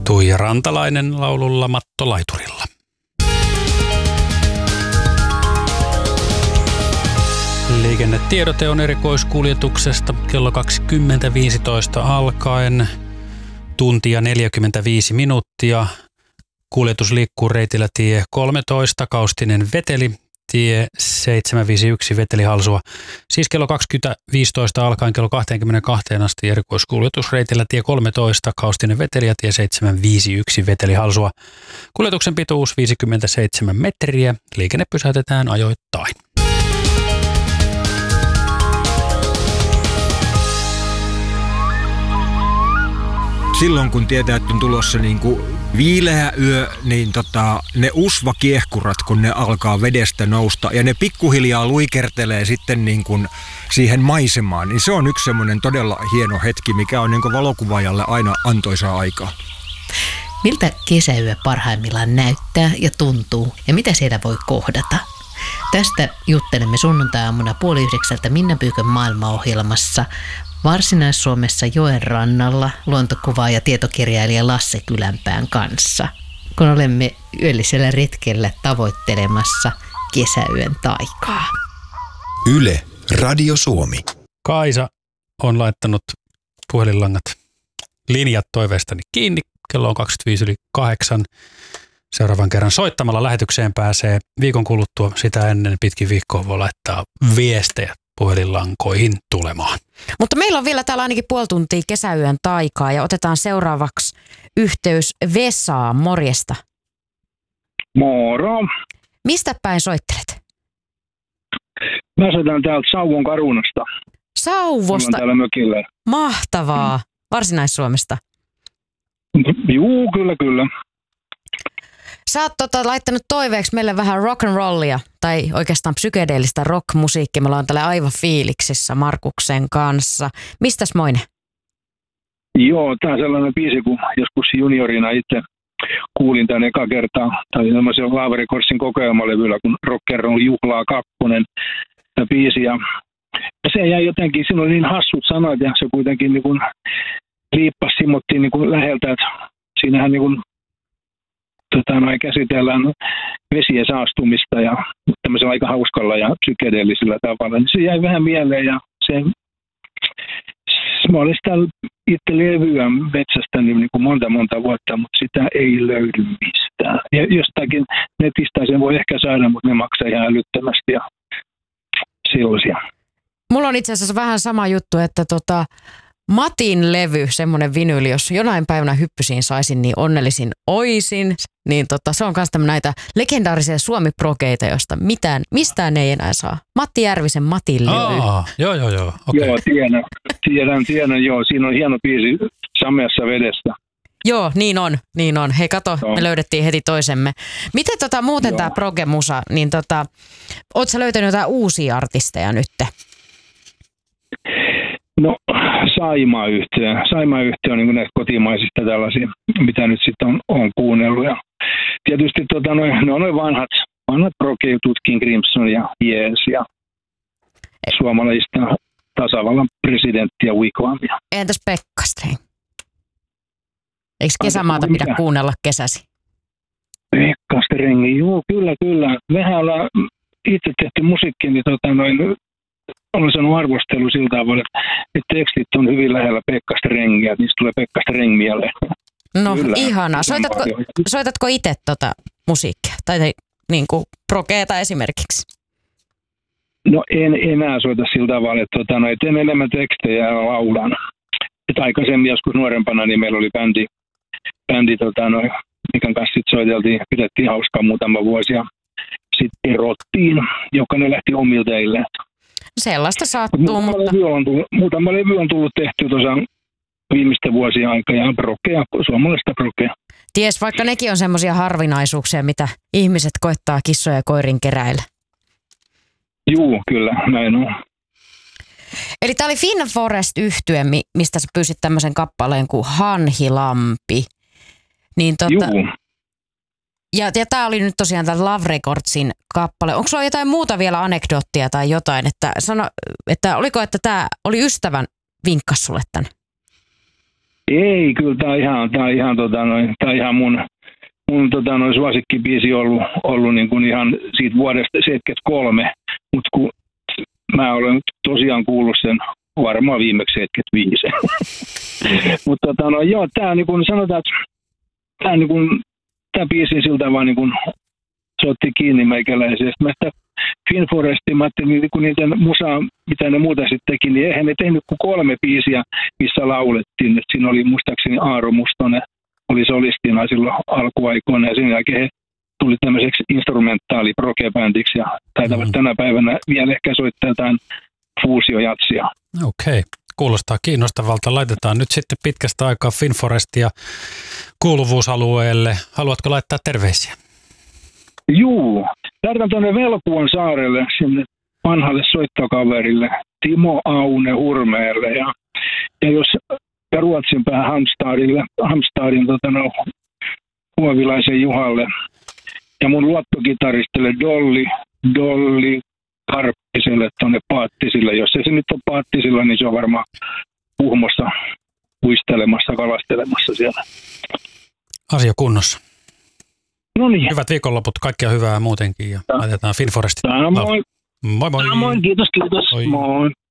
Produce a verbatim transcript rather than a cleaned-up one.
Tuija Rantalainen laululla Matto laiturilla. Liikennetiedote on erikoiskuljetuksesta kello kaksikymmentä viisitoista alkaen. Tuntia neljäkymmentäviisi minuuttia. Kuljetus liikkuu reitillä tie kolmetoista, Kaustinen Veteli, tie seitsemän viisi yksi Veteli Halsua. Siis kello kaksikymmentä viisitoista alkaen kello kaksikymmentäkaksi asti erikoiskuljetus reitillä tie kolmetoista, Kaustinen Veteli ja tie seitsemän viisi yksi Veteli Halsua. Kuljetuksen pituus viisikymmentäseitsemän metriä. Liikenne pysäytetään ajoittain. Silloin kun tietää, että on tulossa niin kuin viileä yö, niin tota, ne usvakiehkurat, kun ne alkaa vedestä nousta ja ne pikkuhiljaa luikertelee sitten niin kuin siihen maisemaan, niin se on yksi semmoinen todella hieno hetki, mikä on niin kuin valokuvaajalle aina antoisaa aikaa. Miltä kesäyö parhaimmillaan näyttää ja tuntuu ja mitä siellä voi kohdata? Tästä juttelemme sunnuntai-aamuna puoli yhdeksältä Minna Pyykön maailmaohjelmassa Varsinais-Suomessa joen rannalla luontokuvaaja ja tietokirjailija Lasse Kylänpään kanssa, kun olemme yöllisellä retkellä tavoittelemassa kesäyön taikaa. Yle, Radio Suomi. Kaisa on laittanut puhelinlangat linjat toiveestani kiinni. Kello on kaksikymmentäviisi yli kahdeksan. Seuraavan kerran soittamalla lähetykseen pääsee viikon kuluttua. Sitä ennen pitkin viikkoa voi laittaa viestejä puhelinlankoihin tulemaan. Mutta meillä on vielä täällä ainakin puoli tuntia kesäyön taikaa ja otetaan seuraavaksi yhteys Vesaan. Morjesta. Moro. Mistä päin soittelet? Mä soitan täältä Sauvon Karunasta. Sauvosta? Täällä mökillä. Mahtavaa. Varsinais-Suomesta. Juu, kyllä, kyllä. Sä oot tota, laittanut toiveeksi meille vähän rock and rollia, tai oikeastaan psykedeellistä rock-musiikkia. Me ollaan täällä aivan fiiliksissä Markuksen kanssa. Mistäs moinen? Joo, tää on sellainen biisi, kun joskus juniorina itse kuulin tämän eka kertaa. Tai semmoisen Laaverikorsin kokoelmalevyllä, kun Rock'n'Roll Juhlaa kakkonen tämä biisi. Ja se jäi jotenkin, siinä oli niin hassut sanat ja se kuitenkin niin kuin liippas simmottiin niin kuin läheltä, että siinähän niin kuin Tota, noin käsitellään vesien saastumista ja tämmöisellä aika hauskalla ja psykedeellisellä tavalla. Niin se jäi vähän mieleen ja se, mä olin sitä itse levyä metsästänyt niin kuin monta monta vuotta, mutta sitä ei löydy mistään. Ja jostakin netistä sen voi ehkä saada, mutta ne maksaa ihan älyttömästi ja sellaisia. Mulla on itse asiassa vähän sama juttu, että tota, Matin levy, semmoinen vinyli, jos jonain päivänä hyppysiin saisin, niin onnellisin oisin. Niin tota, se on myös näitä legendaarisia suomi-progeita, joista mitään, mistään ei enää saa. Matti Järvisen Matin levy. Aa, joo, joo, joo. Okay. Joo, tiedän, tiedän, tiedän, joo. Siinä on hieno biisi Sameassa vedestä. Joo, niin on, niin on. Hei kato, no. Me löydettiin heti toisemme. Miten tota, muuten tämä proge-musa, niin tota, ootko sä löytänyt jotain uusia artisteja nytte? No, Saimaa-yhtiö. Saimaa-yhtiö on niin kuin näistä kotimaisista tällaisia, mitä nyt sitten on, on kuunnellut. Ja tietysti tota, noin, ne on noin vanhat, vanhat proge-jutut, King Crimson ja Yes ja suomalaista tasavallan presidenttiä Wigwamia. Entäs Pekka Sträng? Eikö kesämaata pidä kuunnella kesäsi? Pekka Sträng, joo, kyllä, kyllä. Mehän ollaan itse tehty musiikkia, niin tota, noin, olen sanonut arvostelu siltä tavalla, että tekstit on hyvin lähellä Pekka Strängiä, niistä tulee Pekka Sträng mieleen. No kyllä, ihanaa. Soitatko, soitatko itse tota musiikkia? Tai niin kuin progeeta esimerkiksi? No en enää soita sillä tavalla, että tota, no, teen enemmän tekstejä ja laulan. Et aikaisemmin joskus nuorempana niin meillä oli bändi, bändi tota, no, mikä kanssa sit soiteltiin, pidettiin hauskaa muutama vuosi ja sitten erottiin, joka ne lähti omilta teille. Sellaista sattuu, muutama mutta... Levy on tullut, muutama levy on tullut tehty tuossa viimeisten vuosien aikaa ja prokea, suomalaista prokea. Ties, vaikka nekin on semmoisia harvinaisuuksia, mitä ihmiset koittaa kissoja ja koirin keräillä. Juu, kyllä, näin on. Eli tämä oli Finn Forest-yhtye, mistä sä pyysit tämmöisen kappaleen kuin Hanhilampi. Niin tota, Juu. Ja, ja tämä oli nyt tosiaan tämä Love Recordsin kappale. Onko sulla jotain muuta vielä anekdoottia tai jotain? Että, sano, että oliko, että tämä oli ystävän vinkkas sulle tän? Ei, kyllä tämä on ihan, tää on ihan, tota, noin, tää on ihan mun, mun tota, noin suosikkibiisi ollut, ollut niin kuin ihan siitä vuodesta seitsemänkymmentäkolme, mutta kun mä olen tosiaan kuullut sen varmaan viimeksi seitsemänkymmentäviisi. Mutta tota, no, joo, tämä niin kuin sanotaan, että tämä niin kuin, tämä biisi siltä vaan niin kuin, se otti kiinni meikäläisestä. Mä sitä Finforestin, mä ajattelin niin kuin niiden musaa, mitä ne muuta sitten teki, niin eihän ne tehnyt kuin kolme biisiä, missä laulettiin. Et siinä oli muistaakseni Aaro Mustonen, oli solistina silloin alkuaikoina ja sen jälkeen he tuli tämmöiseksi instrumentaali proge-bändiksi ja taitavat mm. tänä päivänä vielä ehkä soittaa jotain fuusiojatsia. Okei, kuulostaa kiinnostavalta. Laitetaan nyt sitten pitkästä aikaa Finforestia kuuluvuusalueelle. Haluatko laittaa terveisiä? Juu, lähdetään tuonne Velkuon saarelle, sinne vanhalle soittokaverille, Timo Aune Hurmeelle ja, ja jos ja Ruotsin päähän Halmstadille, Halmstadin tota no, Huovilaisen Juhalle ja mun luottokitaristille Dolly, Dolly Karppiselle tuonne Paattisille. Jos ei se nyt ole Paattisilla, niin se on varmaan Kuhmossa uistelemassa, kalastelemassa siellä. Asia kunnossa. No niin. Hyvät viikonloput, kaikkea hyvää muutenkin ja laitetaan Finforestit. Moi. Moi moi. Moi, kiitos, kiitos. Moi. Moi.